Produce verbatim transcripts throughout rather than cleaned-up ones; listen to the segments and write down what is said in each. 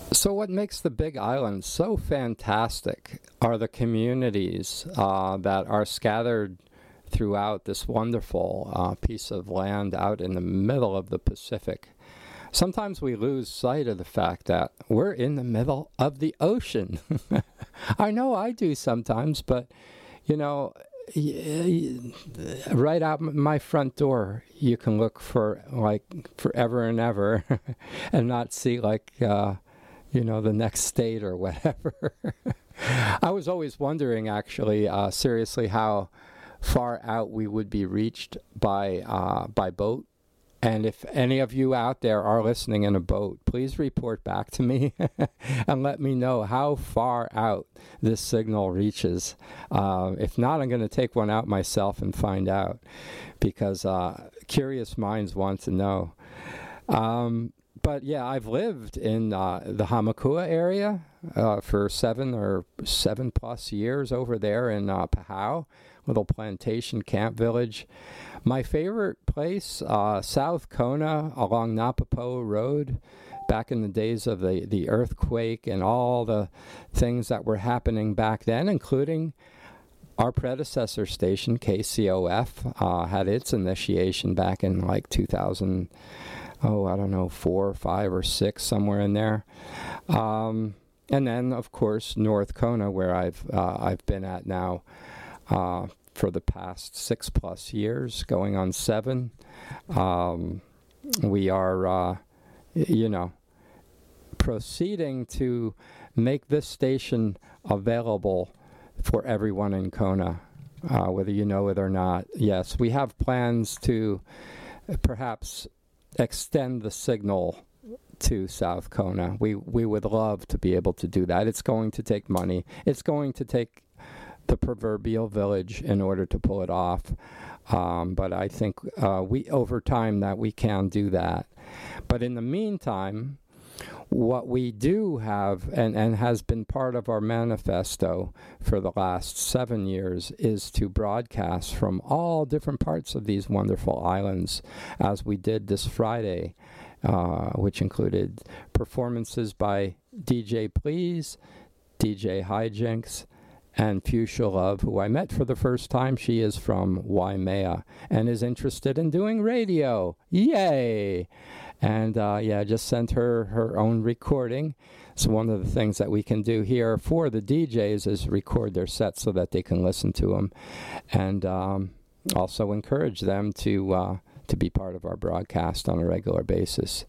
So what makes the Big Island so fantastic are the communities uh, that are scattered throughout this wonderful uh, piece of land out in the middle of the Pacific. Sometimes we lose sight of the fact that we're in the middle of the ocean. I know I do sometimes, but, you know, right out my front door, you can look for, like, forever and ever and not see, like, uh, you know, the next state or whatever. I was always wondering, actually, uh, seriously, how far out we would be reached by uh, by boat. And if any of you out there are listening in a boat, please report back to me and let me know how far out this signal reaches. Uh, if not, I'm going to take one out myself and find out, because uh, curious minds want to know. Um, But yeah, I've lived in uh, the Hamakua area uh, for seven or seven plus years over there in uh, Pahau, little plantation camp village. My favorite place, uh, South Kona along Napapo Road, back in the days of the, the earthquake and all the things that were happening back then, including our predecessor station, K C O F, uh, had its initiation back in like two thousand. Oh, I don't know, four or five or six, somewhere in there. Um, and then, of course, North Kona, where I've uh, I've been at now uh, for the past six plus years, going on seven. Um, we are, uh, you know, proceeding to make this station available for everyone in Kona, uh, whether you know it or not. Yes, we have plans to perhaps extend the signal to South Kona. We we would love to be able to do that. It's going to take money. It's going to take the proverbial village in order to pull it off. Um, but I think uh, we over time that we can do that. But in the meantime, what we do have and, and has been part of our manifesto for the last seven years is to broadcast from all different parts of these wonderful islands, as we did this Friday, uh, which included performances by D J Please, D J Hijinks, and Fuchsia Love, who I met for the first time. She is from Waimea and is interested in doing radio. Yay! And, uh, yeah, just sent her her own recording. So one of the things that we can do here for the D Js is record their sets so that they can listen to them, and um, also encourage them to uh, to be part of our broadcast on a regular basis.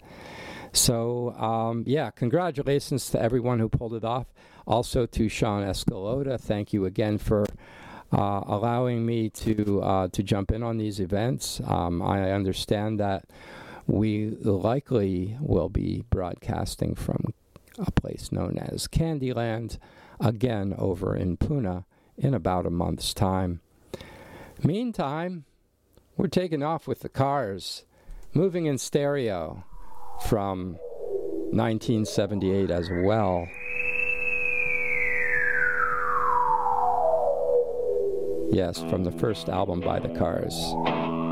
So, um, yeah, congratulations to everyone who pulled it off. Also to Sean Escalota, thank you again for uh, allowing me to uh, to jump in on these events. Um, I understand that we likely will be broadcasting from a place known as Candyland, again over in Puna, in about a month's time. Meantime, we're taking off with the Cars, moving in stereo from nineteen seventy-eight as well. Yes, from the first album by the Cars.